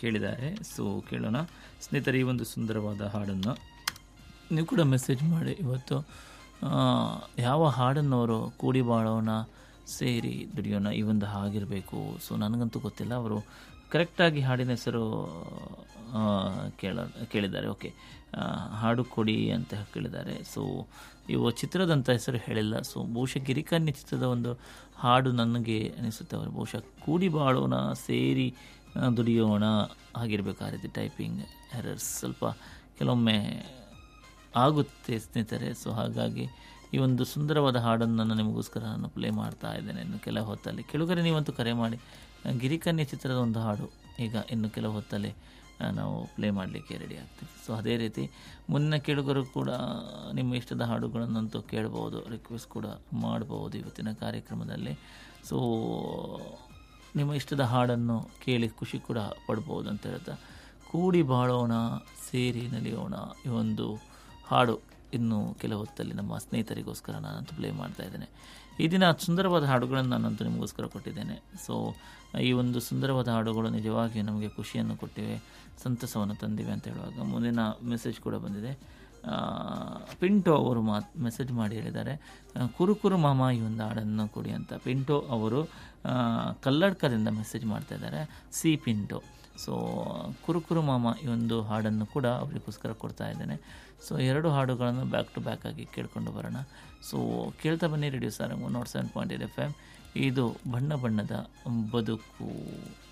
ಕೇಳಿದ್ದಾರೆ. ಸೊ ಕೇಳೋಣ ಸ್ನೇಹಿತರೆ, ಈ ಒಂದು ಸುಂದರವಾದ ಹಾಡನ್ನು ನೀವು ಕೂಡ ಮೆಸೇಜ್ ಮಾಡಿ. ಇವತ್ತು ಯಾವ ಹಾಡನ್ನು ಅವರು ಕೂಡಿ ಬಾಳೋಣ ಸೇರಿ ದುಡಿಯೋಣ ಈ ಒಂದು ಆಗಿರಬೇಕು. ಸೊ ನನಗಂತೂ ಗೊತ್ತಿಲ್ಲ, ಅವರು ಕರೆಕ್ಟಾಗಿ ಹಾಡಿನ ಹೆಸರು ಕೇಳಿದ್ದಾರೆ. ಓಕೆ, ಹಾಡು ಕೊಡಿ ಅಂತ ಕೇಳಿದ್ದಾರೆ. ಸೊ ಇವು ಚಿತ್ರದಂಥ ಹೆಸರು ಹೇಳಿಲ್ಲ. ಸೊ ಬಹುಶಃ ಗಿರಿಕನ್ಯೆ ಚಿತ್ರದ ಒಂದು ಹಾಡು ನನಗೆ ಅನಿಸುತ್ತೆ. ಅವರು ಬಹುಶಃ ಕೂಡಿ ಬಾಳೋಣ ಸೇರಿ ದುಡಿಯೋಣ ಆಗಿರಬೇಕು. ಆ ರೀತಿ ಟೈಪಿಂಗ್ ಎರರ್ಸ್ ಸ್ವಲ್ಪ ಕೆಲವೊಮ್ಮೆ ಆಗುತ್ತೆ ಸ್ನೇಹಿತರೆ. ಸೊ ಹಾಗಾಗಿ ಈ ಒಂದು ಸುಂದರವಾದ ಹಾಡನ್ನು ನಾನು ನಿಮಗೋಸ್ಕರ ನಾನು ಪ್ಲೇ ಮಾಡ್ತಾ ಇದ್ದೇನೆ ಇನ್ನು ಕೆಲವು ಹೊತ್ತಲ್ಲಿ. ಕೆಳಗರೆ ನೀವಂತೂ ಕರೆ ಮಾಡಿ. ಗಿರಿಕನ್ಯೆ ಚಿತ್ರದ ಒಂದು ಹಾಡು ಈಗ ಇನ್ನು ಕೆಲವು ಹೊತ್ತಲ್ಲಿ ನಾವು ಪ್ಲೇ ಮಾಡಲಿಕ್ಕೆ ರೆಡಿ ಆಗ್ತೀವಿ. ಸೊ ಅದೇ ರೀತಿ ಮುನ್ನ ಕೇಳುಗರು ಕೂಡ ನಿಮ್ಮ ಇಷ್ಟದ ಹಾಡುಗಳನ್ನಂತೂ ಕೇಳ್ಬೋದು, ರಿಕ್ವೆಸ್ಟ್ ಕೂಡ ಮಾಡ್ಬೋದು ಇವತ್ತಿನ ಕಾರ್ಯಕ್ರಮದಲ್ಲಿ. ಸೊ ನಿಮ್ಮ ಇಷ್ಟದ ಹಾಡನ್ನು ಕೇಳಿ ಖುಷಿ ಕೂಡ ಪಡ್ಬೋದು ಅಂತ ಹೇಳ್ತಾ, ಕೂಡಿ ಬಾಳೋಣ ಸೇರಿ ನಲಿಯೋಣ ಈ ಒಂದು ಹಾಡು ಇನ್ನು ಕೆಲವು ಹೊತ್ತಲ್ಲಿ ನಮ್ಮ ಸ್ನೇಹಿತರಿಗೋಸ್ಕರ ನಾನಂತೂ ಪ್ಲೇ ಮಾಡ್ತಾ ಇದ್ದೇನೆ. ಈ ದಿನ ಸುಂದರವಾದ ಹಾಡುಗಳನ್ನು ನಾನಂತೂ ನಿಮಗೋಸ್ಕರ ಕೊಟ್ಟಿದ್ದೇನೆ. ಸೊ ಈ ಒಂದು ಸುಂದರವಾದ ಹಾಡುಗಳು ನಿಜವಾಗಿಯೂ ನಮಗೆ ಖುಷಿಯನ್ನು ಕೊಟ್ಟಿವೆ, ಸಂತಸವನ್ನು ತಂದಿವೆ ಅಂತ ಹೇಳುವಾಗ ಮುಂದಿನ ಮೆಸೇಜ್ ಕೂಡ ಬಂದಿದೆ. ಪಿಂಟೋ ಅವರು ಮೆಸೇಜ್ ಮಾಡಿ ಹೇಳಿದ್ದಾರೆ, ಕುರುಕುರು ಮಾಮ ಈ ಒಂದು ಹಾಡನ್ನು ಕೊಡಿ ಅಂತ. ಪಿಂಟೋ ಅವರು ಕಲ್ಲಡ್ಕದಿಂದ ಮೆಸೇಜ್ ಮಾಡ್ತಾ ಇದ್ದಾರೆ, ಸಿ ಪಿಂಟೋ. ಸೊ ಕುರುಕುರು ಮಾಮ ಈ ಒಂದು ಹಾಡನ್ನು ಕೂಡ ಅವರಿಗೋಸ್ಕರ ಕೊಡ್ತಾ ಇದ್ದೇನೆ. ಸೊ ಎರಡು ಹಾಡುಗಳನ್ನು ಬ್ಯಾಕ್ ಟು ಬ್ಯಾಕ್ ಆಗಿ ಕೇಳ್ಕೊಂಡು ಬರೋಣ. ಸೊ ಕೇಳ್ತಾ ಬನ್ನಿ ರೇಡಿಯೋ ಸಾರಂಗ್ 107.8 FM. ಇದು ಬಣ್ಣ ಬಣ್ಣದ ಬದುಕು.